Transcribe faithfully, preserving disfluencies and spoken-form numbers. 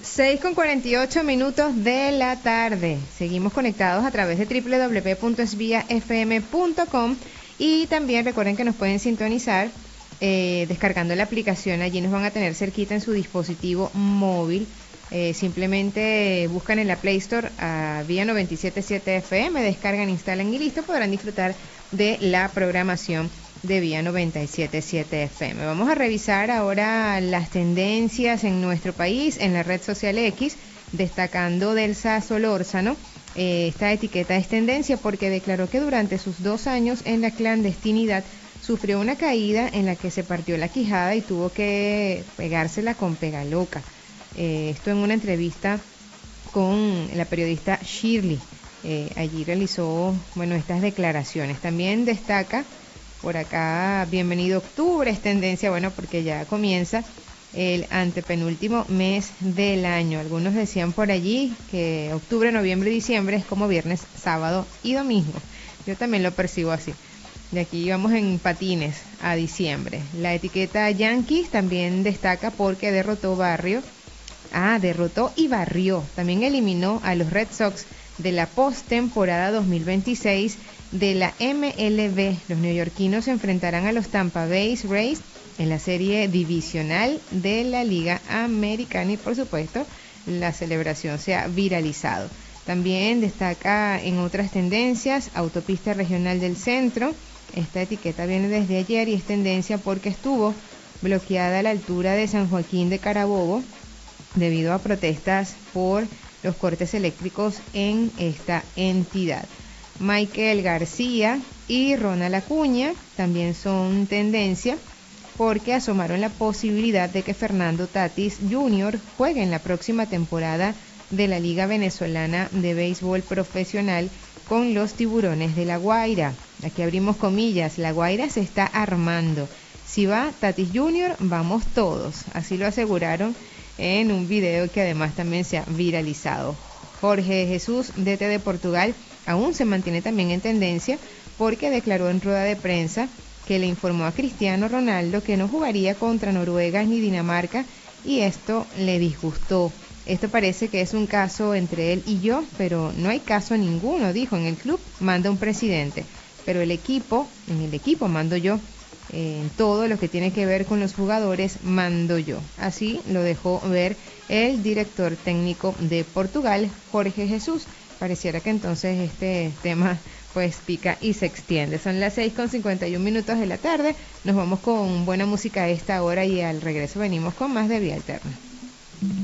seis con cuarenta y ocho minutos de la tarde. Seguimos conectados a través de doble u doble u doble u punto es vía efe eme punto com y también recuerden que nos pueden sintonizar eh, descargando la aplicación. Allí nos van a tener cerquita en su dispositivo móvil. Eh, simplemente buscan en la Play Store a Vía noventa y siete punto siete efe eme, descargan, instalan y listo, podrán disfrutar de la programación de Vía noventa y siete punto siete efe eme. Vamos a revisar ahora las tendencias en nuestro país en la red social X, destacando Delsa Solórzano. Eh, esta etiqueta es tendencia porque declaró que durante sus dos años en la clandestinidad sufrió una caída en la que se partió la quijada y tuvo que pegársela con pegaloca. Eh, esto en una entrevista con la periodista Shirley. Eh, allí realizó, bueno, estas declaraciones. También destaca por acá, bienvenido octubre, es tendencia, bueno, porque ya comienza el antepenúltimo mes del año. Algunos decían por allí que octubre, noviembre y diciembre es como viernes, sábado y domingo. Yo también lo percibo así. De aquí vamos en patines a diciembre. La etiqueta Yankees también destaca porque derrotó Barrio. Ah, derrotó y barrió. También eliminó a los Red Sox de la postemporada dos mil veintiséis de la eme ele be. Los neoyorquinos se enfrentarán a los Tampa Bay Rays en la serie divisional de la Liga Americana y, por supuesto, la celebración se ha viralizado. También destaca en otras tendencias, Autopista Regional del Centro. Esta etiqueta viene desde ayer y es tendencia porque estuvo bloqueada a la altura de San Joaquín de Carabobo debido a protestas por los cortes eléctricos en esta entidad. Michael García y Ronald Acuña también son tendencia porque asomaron la posibilidad de que Fernando Tatis junior juegue en la próxima temporada de la Liga Venezolana de Béisbol Profesional con los Tiburones de La Guaira. Aquí abrimos comillas, La Guaira se está armando. Si va Tatis junior, vamos todos. Así lo aseguraron en un video que además también se ha viralizado. Jorge Jesús, D T de Portugal, aún se mantiene también en tendencia porque declaró en rueda de prensa que le informó a Cristiano Ronaldo que no jugaría contra Noruega ni Dinamarca y esto le disgustó. Esto parece que es un caso entre él y yo, pero no hay caso ninguno, dijo. En el club manda un presidente, pero el equipo, en el equipo mando yo. En todo lo que tiene que ver con los jugadores mando yo. Así lo dejó ver el director técnico de Portugal, Jorge Jesús. Pareciera que entonces este tema pues pica y se extiende. Son las seis con cincuenta y un minutos de la tarde. Nos vamos con buena música a esta hora y al regreso venimos con más de Vía Alterna.